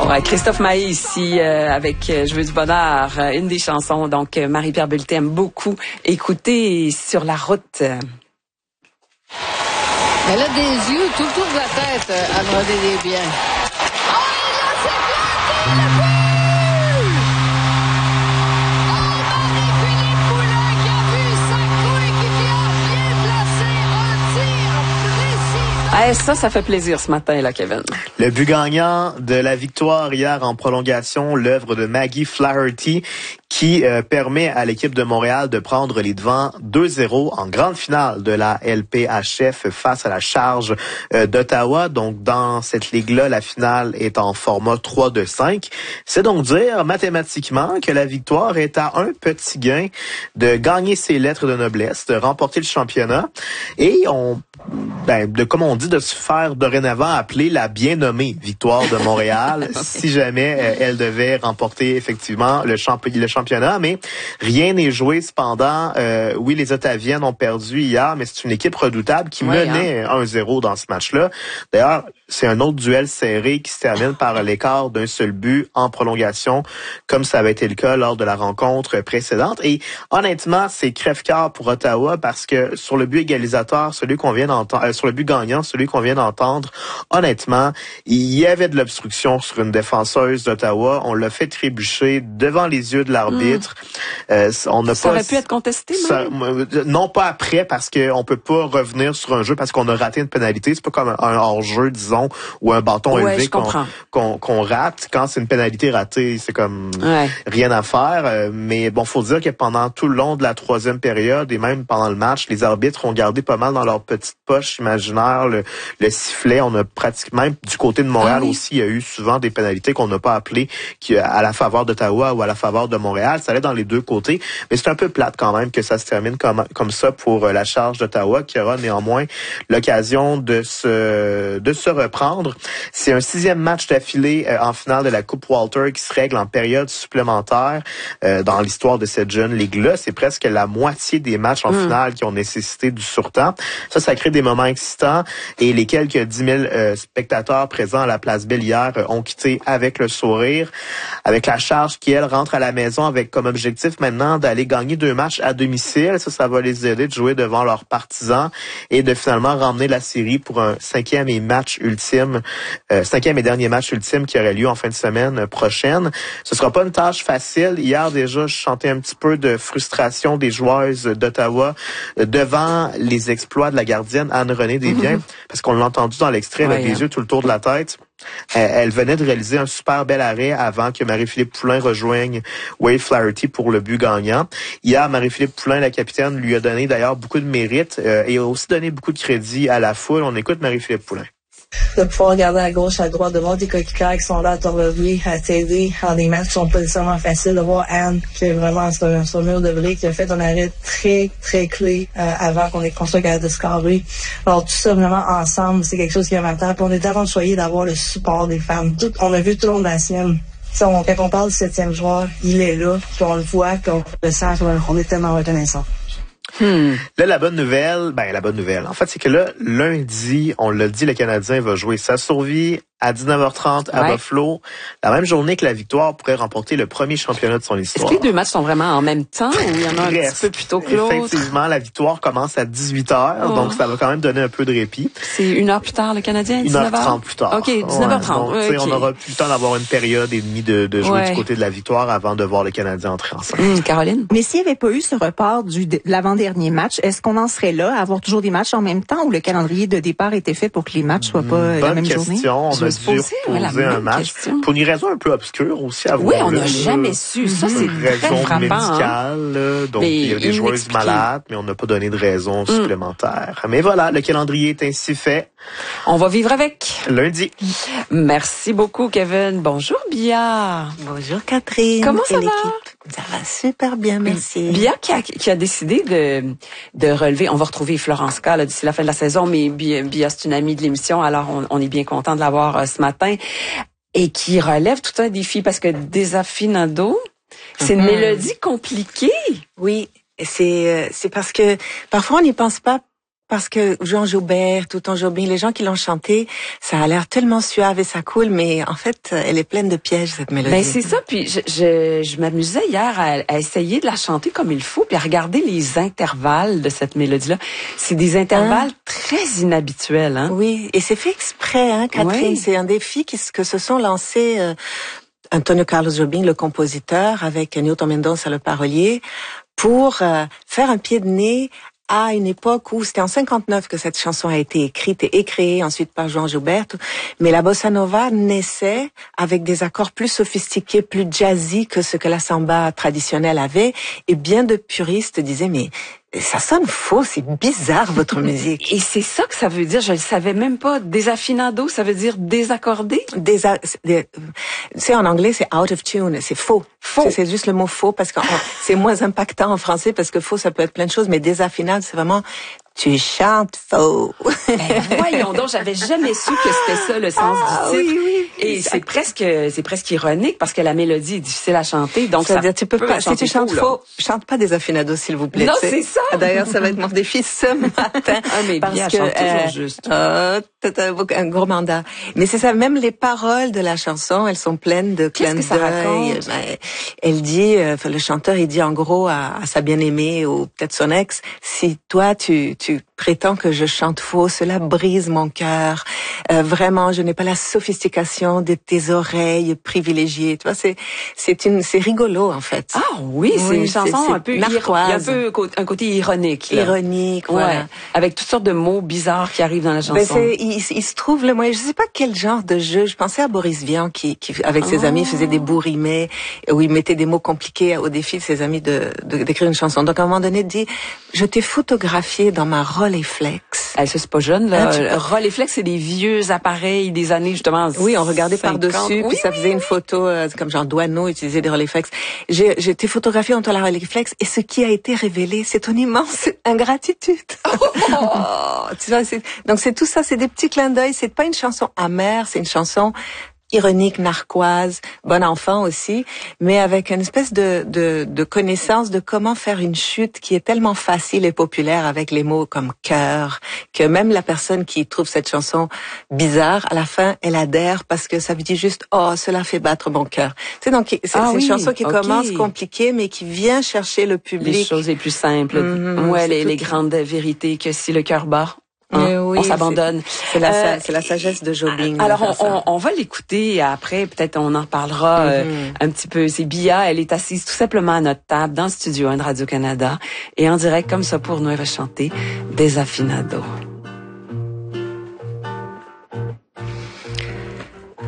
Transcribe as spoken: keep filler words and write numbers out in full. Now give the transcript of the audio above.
Alors, Christophe Maé ici euh, avec euh, Je veux du bonheur, euh, une des chansons donc euh, Marie-Pierre Bulletin aime beaucoup écouter sur la route. Elle a des yeux tout autour de la tête euh, à broder des biens. Oh, et là, c'est planté le but! Oh, Marie-Philippe Poulin qui a vu sa coéquipière bien placée, un tir précis. Ah, ça, ça fait plaisir ce matin, là, Kevin. Le but gagnant de la victoire hier en prolongation, l'œuvre de Maggie Flaherty, qui euh, permet à l'équipe de Montréal de prendre les devants deux zéro en grande finale de la L P H F face à la Charge euh, d'Ottawa. Donc, dans cette ligue-là, la finale est en format trois deux cinq. C'est donc dire, mathématiquement, que la victoire est à un petit gain de gagner ses lettres de noblesse, de remporter le championnat. Et on, ben, de, comme on dit, de se faire dorénavant appeler la bien nommée victoire de Montréal, si jamais euh, elle devait remporter effectivement le, champ- le championnat. Mais rien n'est joué cependant. Euh, oui, les Ottaviennes ont perdu hier, mais c'est une équipe redoutable qui ouais, menait hein. un zéro dans ce match-là. D'ailleurs, c'est un autre duel serré qui se termine par l'écart d'un seul but en prolongation, comme ça avait été le cas lors de la rencontre précédente. Et honnêtement, c'est crève-cœur pour Ottawa parce que sur le but égalisateur, celui qu'on vient d'entendre, euh, sur le but gagnant, celui qu'on vient d'entendre, honnêtement, il y avait de l'obstruction sur une défenseuse d'Ottawa. On l'a fait trébucher devant les yeux de l'arbitre. Mmh. Euh, on n'a ça pas, aurait pu être contesté, ça, non pas après parce qu'on peut pas revenir sur un jeu parce qu'on a raté une pénalité. C'est pas comme un, un hors-jeu, disons, ou un bâton ouais, élevé qu'on, qu'on, qu'on rate. Quand c'est une pénalité ratée, c'est comme ouais. rien à faire. Mais bon, faut dire que pendant tout le long de la troisième période et même pendant le match, les arbitres ont gardé pas mal dans leur petite poche imaginaire le, le sifflet. On a pratiquement, même du côté de Montréal ah oui. aussi, il y a eu souvent des pénalités qu'on n'a pas appelées qui, à la faveur d'Ottawa ou à la faveur de Montréal. Ça allait dans les deux côtés, mais c'est un peu plate quand même que ça se termine comme comme ça pour la Charge d'Ottawa qui aura néanmoins l'occasion de se de se reprendre. C'est un sixième match d'affilée euh, en finale de la Coupe Walter qui se règle en période supplémentaire euh, dans l'histoire de cette jeune ligue-là. C'est presque la moitié des matchs en mmh. finale qui ont nécessité du surtemps. Ça, ça crée des moments excitants et les quelques dix mille euh, spectateurs présents à la Place Belle hier euh, ont quitté avec le sourire, avec la Charge qui, elle, rentre à la maison avec comme objectif maintenant d'aller gagner deux matchs à domicile. Ça, ça va les aider de jouer devant leurs partisans et de finalement ramener la série pour un cinquième et match ultime, euh, cinquième et dernier match ultime qui aurait lieu en fin de semaine prochaine. Ce sera pas une tâche facile. Hier, déjà, je chantais un petit peu de frustration des joueuses d'Ottawa devant les exploits de la gardienne Anne-Renée Desbiens, mm-hmm. parce qu'on l'a entendu dans l'extrait, ouais, avec hein. les yeux tout le tour de la tête. Elle venait de réaliser un super bel arrêt avant que Marie-Philippe Poulin rejoigne Wade Flaherty pour le but gagnant. Hier, Marie-Philippe Poulin, la capitaine, lui a donné d'ailleurs beaucoup de mérite euh, et a aussi donné beaucoup de crédit à la foule. On écoute Marie-Philippe Poulin. De pouvoir regarder à gauche, à droite, de voir des coéquipiers qui sont là à te relever, à t'aider dans des matchs qui sont pas nécessairement faciles, de voir Anne qui est vraiment sur un, sur un mur de briques, qui a fait un arrêt très, très clé euh, avant qu'on ait construit qu'elle de scorer. Alors tout ça vraiment ensemble, c'est quelque chose qui est amateur. Puis on est tellement choyés d'avoir le support des femmes. Tout, on a vu tout le long de la semaine. Ça, on, quand on parle du septième joueur, il est là, puis on le voit, puis on le sent, on est tellement reconnaissant. Hmm. Là, la bonne nouvelle, ben la bonne nouvelle, en fait, c'est que là, lundi, on l'a dit, le Canadien va jouer sa survie à dix-neuf heures trente à ouais. Buffalo. La même journée que la victoire pourrait remporter le premier championnat de son histoire. Est-ce que les deux matchs sont vraiment en même temps ou il y en a un petit peu plus tôt que l'autre? Effectivement, la victoire commence à dix-huit heures, oh. donc ça va quand même donner un peu de répit. C'est une heure plus tard, le Canadien, dix-neuf heures? Une heure trente plus tard. OK, dix-neuf heures trente. Ouais, donc, okay. On aura plus le temps d'avoir une période et demie de, de jouer ouais. du côté de la victoire avant de voir le Canadien entrer ensemble. Mmh, Caroline? Mais s'il n'y avait pas eu ce report du, de l'avant-dernier match, est-ce qu'on en serait là à avoir toujours des matchs en même temps ou le calendrier de départ était fait pour que les matchs soient pas Bonne la même question. journée? On a dû reposer un match. Question. Pour une raison un peu obscure aussi à Oui, on n'a jamais su. Ça, c'est très frappant. Raison médicale. Hein? Donc, mais il y a des joueuses malades, mais on n'a pas donné de raison mm. supplémentaire. Mais voilà, le calendrier est ainsi fait. On va vivre avec. Lundi. Merci beaucoup, Kevin. Bonjour, Bia. Bonjour, Catherine. Comment ça et va? Ça va super bien, merci. Bia qui a, qui a décidé de, de relever, on va retrouver Florence K là, d'ici la fin de la saison, mais Bia, Bia c'est une amie de l'émission, alors on, on est bien content de l'avoir euh, ce matin. Et qui relève tout un défi parce que Desafinado, c'est une mm-hmm. mélodie compliquée. Oui, c'est c'est parce que parfois on n'y pense pas parce que Jean Joubert, Tonton Jobim, les gens qui l'ont chanté, ça a l'air tellement suave et ça coule, mais en fait, elle est pleine de pièges, cette mélodie. Ben c'est ça, puis je, je, je m'amusais hier à, à essayer de la chanter comme il faut, puis à regarder les intervalles de cette mélodie-là. C'est des intervalles hein? très inhabituels. Hein? Oui, et c'est fait exprès, hein, Catherine. Oui. C'est un défi qui, que se sont lancés... Euh, Antonio Carlos Jobim, le compositeur, avec Newton Mendonça, le parolier, pour euh, faire un pied de nez à une époque où c'était en cinquante-neuf que cette chanson a été écrite et créée ensuite par João Gilberto, mais la bossa nova naissait avec des accords plus sophistiqués, plus jazzy que ce que la samba traditionnelle avait, et bien de puristes disaient mais ça sonne faux, c'est bizarre votre musique. Et c'est ça que ça veut dire, je le savais même pas. Desafinado, ça veut dire désaccordé? Désa des, c'est en anglais, c'est out of tune, c'est faux. Faux. C'est juste le mot faux parce que c'est moins impactant en français parce que faux ça peut être plein de choses, mais désafinado c'est vraiment tu chantes faux. Ben voyons donc, j'avais jamais su que c'était ça le sens ah, du titre. Oui, oui. Et c'est presque, c'est presque ironique parce que la mélodie est difficile à chanter, donc ça, ça veut dire tu peux pas. Si tu chantes faux, faux, chante pas Desafinado s'il vous plaît. Non, c'est ça. D'ailleurs, ça va être mon défi ce matin. Ah mais parce bien, que, chante toujours euh, juste. Euh, t'as un gros mandat. Mais c'est ça, même les paroles de la chanson, elles sont pleines de clins d'œil. Qu'est-ce que ça raconte? Ben, elle dit, euh, le chanteur, il dit en gros à, à sa bien-aimée ou peut-être son ex, si toi tu tu prétends que je chante faux, cela brise mon cœur. Euh, vraiment, je n'ai pas la sophistication de tes oreilles privilégiées. Tu vois, c'est c'est une c'est rigolo en fait. Ah oui, c'est oui, une chanson un peu narquoise. Il y a un peu un côté ironique. Là. Ironique, voilà. Ouais, avec toutes sortes de mots bizarres qui arrivent dans la chanson. Ben c'est, il, il se trouve le moyen. Je sais pas quel genre de jeu. Je pensais à Boris Vian qui, qui avec ses oh. amis faisait des bourrimets où il mettait des mots compliqués au défi de ses amis de, de d'écrire une chanson. Donc à un moment donné, il dit je t'ai photographié dans ma Rolleiflex. Eh, ça c'est pas jeune là. Ah, Rolleiflex c'est des vieux appareils des années justement. Oui, on regardait par dessus, oui, puis ça faisait oui, une photo euh, comme genre Douaneau utilisait des Rolleiflex. J'ai j'ai été photographiée entre la Rolleiflex et ce qui a été révélé, c'est ton immense ingratitude. Oh, oh. Tu vois, c'est, donc c'est tout ça, c'est des petits clins d'œil. C'est pas une chanson amère, c'est une chanson ironique, narquoise, bon enfant aussi, mais avec une espèce de, de, de connaissance de comment faire une chute qui est tellement facile et populaire avec les mots comme cœur, que même la personne qui trouve cette chanson bizarre, à la fin, elle adhère parce que ça veut dire juste, oh, cela fait battre mon cœur. Tu sais, donc, c'est, ah c'est oui, une chanson qui okay. commence compliquée, mais qui vient chercher le public. Les choses les plus simples. Mmh, ouais, les, les grandes vérités que si le cœur bat, Hein, oui, on s'abandonne. C'est, c'est, la, euh, c'est la sagesse de Jobim. Alors, on, on, on va l'écouter après. Peut-être on en reparlera mm-hmm. euh, un petit peu. C'est Bia. Elle est assise tout simplement à notre table dans le studio un de Radio-Canada. Et en direct, comme ça, pour nous, elle va chanter Desafinado.